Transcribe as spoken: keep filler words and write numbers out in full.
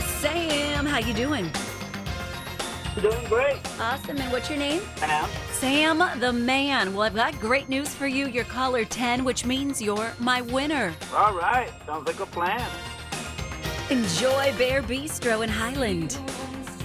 Sam, how you doing? Doing great. Awesome. And what's your name? Sam. Sam the man. Well, I've got great news for you. You're caller ten, which means you're my winner. All right. Sounds like a plan. Enjoy Bear Bistro in Highland.